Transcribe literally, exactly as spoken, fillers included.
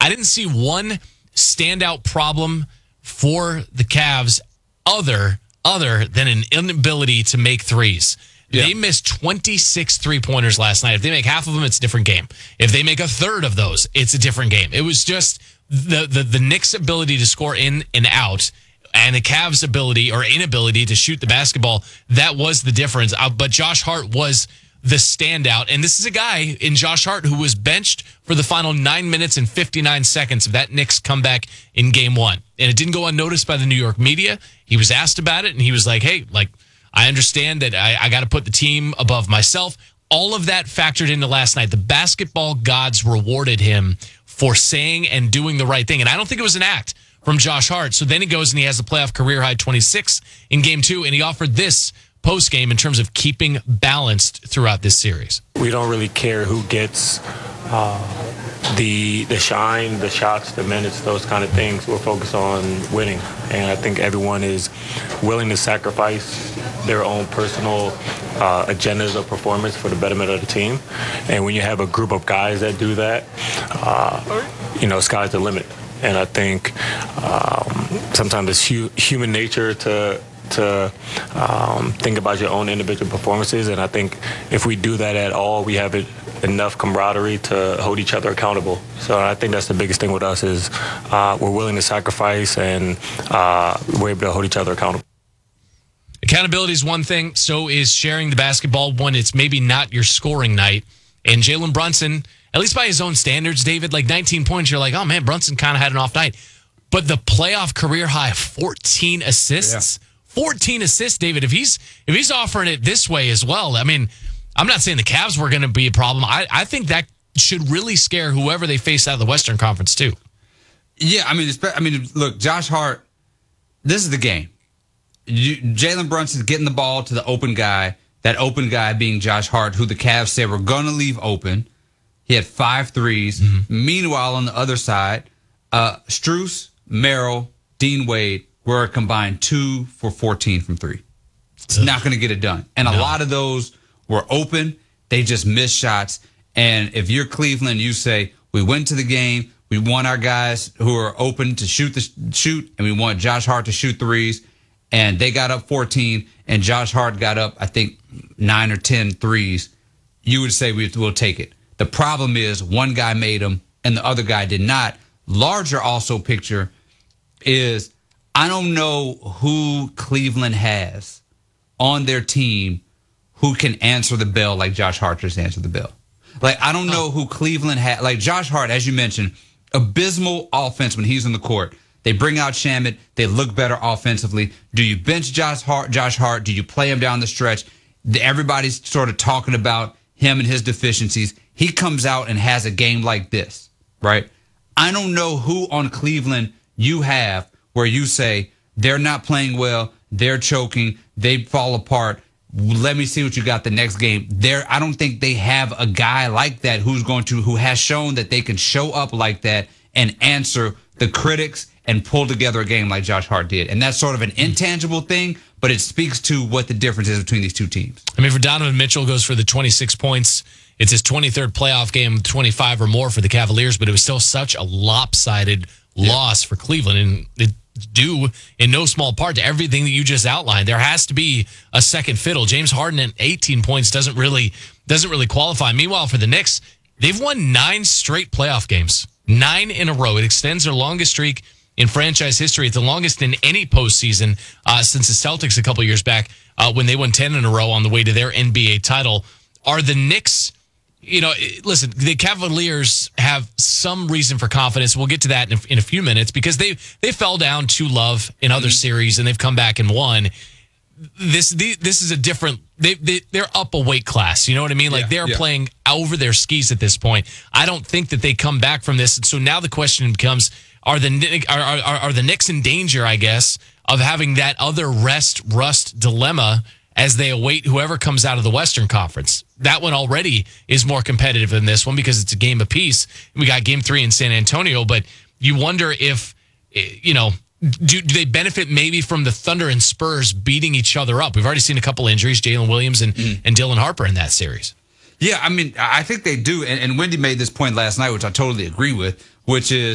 I didn't see one standout problem for the Cavs other other than an inability to make threes. Yeah. They missed twenty-six three-pointers last night. If they make half of them, it's a different game. If they make a third of those, it's a different game. It was just the the, the Knicks' ability to score in and out and the Cavs' ability or inability to shoot the basketball, that was the difference. Uh, but Josh Hart was the standout. And this is a guy in Josh Hart who was benched for the final nine minutes and fifty-nine seconds of that Knicks comeback in game one. And it didn't go unnoticed by the New York media. He was asked about it, and he was like, hey, like, I understand that I, I got to put the team above myself. All of that factored into last night. The basketball gods rewarded him for saying and doing the right thing. And I don't think it was an act from Josh Hart. So then he goes and he has the playoff career high twenty-six in game two, and he offered this post game in terms of keeping balanced throughout this series. We don't really care who gets uh, the the shine, the shots, the minutes, those kind of things. We're focused on winning, and I think everyone is willing to sacrifice their own personal uh, agendas of performance for the betterment of the team. And when you have a group of guys that do that, uh, you know, sky's the limit. And I think um, sometimes it's hu- human nature to to um, think about your own individual performances. And I think if we do that at all, we have it, enough camaraderie to hold each other accountable. So I think that's the biggest thing with us is uh, we're willing to sacrifice and uh, we're able to hold each other accountable. Accountability is one thing. So is sharing the basketball when it's maybe not your scoring night. And Jalen Brunson, at least by his own standards, David, like nineteen points, you're like, oh, man, Brunson kind of had an off night. But the playoff career high, fourteen assists. Yeah. fourteen assists, David. If he's if he's offering it this way as well, I mean, I'm not saying the Cavs were going to be a problem. I, I think that should really scare whoever they face out of the Western Conference, too. Yeah, I mean, I mean, look, Josh Hart, this is the game. Jalen Brunson's getting the ball to the open guy, that open guy being Josh Hart, who the Cavs said were going to leave open. He had five threes. Mm-hmm. Meanwhile, on the other side, uh, Strus, Merrill, Dean Wade were a combined two for fourteen from three. It's Ugh. not going to get it done. And no. a lot of those were open. They just missed shots. And if you're Cleveland, you say, we went to the game. We want our guys who are open to shoot the shoot, and we want Josh Hart to shoot threes. And they got up fourteen, and Josh Hart got up, I think, nine or ten threes. You would say we, we'll take it. The problem is one guy made them, and the other guy did not. Larger also picture is I don't know who Cleveland has on their team who can answer the bell like Josh Hart just answered the bell. Like, I don't know who Cleveland had. Like, Josh Hart, as you mentioned, abysmal offense when he's on the court. They bring out Shamet. They look better offensively. Do you bench Josh Hart? Josh Hart? Do you play him down the stretch? Everybody's sort of talking about him and his deficiencies. He comes out and has a game like this, right? I don't know who on Cleveland you have where you say they're not playing well, they're choking, they fall apart. Let me see what you got the next game. There, I don't think they have a guy like that who's going to who has shown that they can show up like that and answer the critics and pull together a game like Josh Hart did. And that's sort of an intangible thing, but it speaks to what the difference is between these two teams. I mean, for Donovan Mitchell goes for the twenty-six points. It's his twenty-third playoff game, twenty-five or more for the Cavaliers, but it was still such a lopsided yeah. loss for Cleveland. And it due in no small part to everything that you just outlined. There has to be a second fiddle. James Harden at eighteen points doesn't really doesn't really qualify. Meanwhile, for the Knicks, they've won nine straight playoff games. Nine in a row. It extends their longest streak in franchise history. It's the longest in any postseason uh, since the Celtics a couple years back uh, when they won ten in a row on the way to their N B A title. Are the Knicks, you know, listen, the Cavaliers have some reason for confidence. We'll get to that in a, in a few minutes because they they fell down to Love in other mm-hmm. series and they've come back and won. This the, this is a different. They, they they're up a weight class. You know what I mean? Like yeah, they're yeah. playing over their skis at this point. I don't think that they come back from this. And so now the question becomes: Are the are are, are the Knicks in danger? I guess of having that other rest rust dilemma as they await whoever comes out of the Western Conference. That one already is more competitive than this one because it's a game apiece. We got game three in San Antonio, but you wonder if, you know, do, do they benefit maybe from the Thunder and Spurs beating each other up? We've already seen a couple injuries, Jalen Williams and, mm. and Dylan Harper in that series. Yeah, I mean, I think they do. And, and Wendy made this point last night, which I totally agree with, which is